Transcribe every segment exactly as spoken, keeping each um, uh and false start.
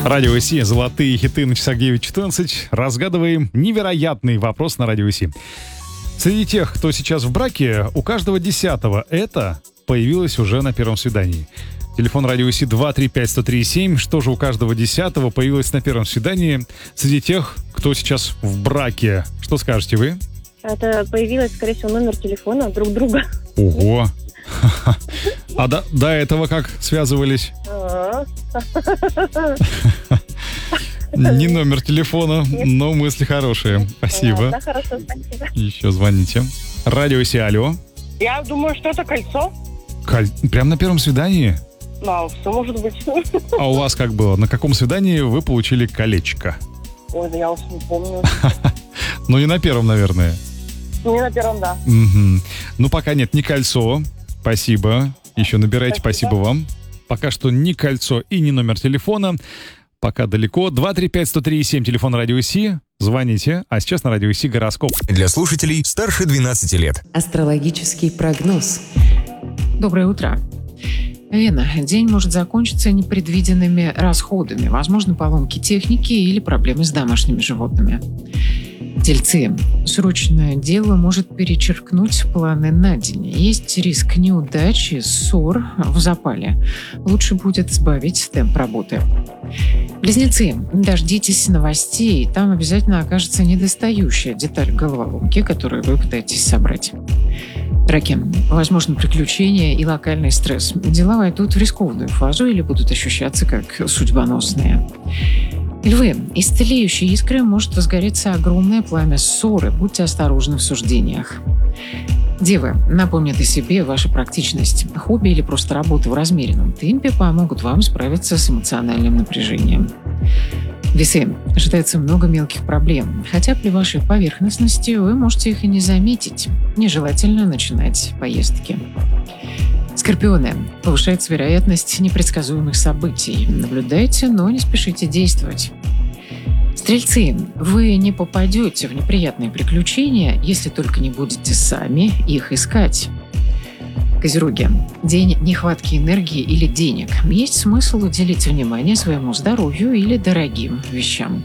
Радио СИ, золотые хиты на часах девять четырнадцать. Разгадываем невероятный вопрос на Радио СИ. Среди тех, кто сейчас в браке, у каждого десятого это появилось уже на первом свидании. Телефон Радио СИ два три пять сто три семь. Что же у каждого десятого появилось на первом свидании среди тех, кто сейчас в браке? Что скажете вы? Это появилось, скорее всего, номер телефона друг друга. Ого! А до, до этого как связывались? Не номер телефона, но мысли хорошие. Спасибо. Да, хорошо, спасибо. Еще звоните. Радио СИ, алло. Я думаю, что это кольцо. Коль... Прям на первом свидании? Да, все может быть. А у вас как было? На каком свидании вы получили колечко? Ой, да я уж не помню. Ну, не на первом, наверное. Не на первом, да. Угу. Ну, пока нет, не кольцо. Спасибо. Еще набирайте, спасибо. спасибо вам. Пока что ни кольцо и ни номер телефона. Пока далеко. два три пять сто три семь, телефон Радио СИ. Звоните. А сейчас на Радио СИ гороскоп. Для слушателей старше двенадцати лет. Астрологический прогноз. Доброе утро. Вена. День может закончиться непредвиденными расходами. Возможно, поломки техники или проблемы с домашними животными. Тельцы. Срочное дело может перечеркнуть планы на день. Есть риск неудачи, ссор в запале. Лучше будет сбавить темп работы. Близнецы. Дождитесь новостей. Там обязательно окажется недостающая деталь головоломки, которую вы пытаетесь собрать. Раки. Возможно, приключения и локальный стресс. Дела войдут в рискованную фазу или будут ощущаться как судьбоносные. Львы. Из тлеющей искры может разгореться огромное пламя ссоры. Будьте осторожны в суждениях. Девы. Напомнят о себе ваша практичность. Хобби или просто работа в размеренном темпе помогут вам справиться с эмоциональным напряжением. Весы. Ожидается много мелких проблем. Хотя при вашей поверхностности вы можете их и не заметить. Нежелательно начинать поездки. Скорпионы. Повышается вероятность непредсказуемых событий. Наблюдайте, но не спешите действовать. Стрельцы. Вы не попадете в неприятные приключения, если только не будете сами их искать. Козероги. День нехватки энергии или денег. Есть смысл уделить внимание своему здоровью или дорогим вещам.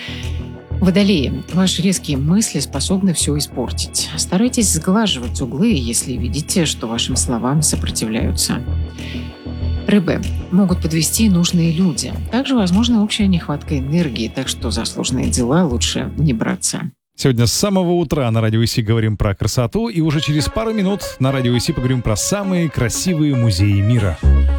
Водолеи. Ваши резкие мысли способны все испортить. Старайтесь сглаживать углы, если видите, что вашим словам сопротивляются. Рыбы. Могут подвести нужные люди. Также возможна общая нехватка энергии, так что за сложные дела лучше не браться. Сегодня с самого утра на Радио СИ говорим про красоту, и уже через пару минут на Радио СИ поговорим про самые красивые музеи мира.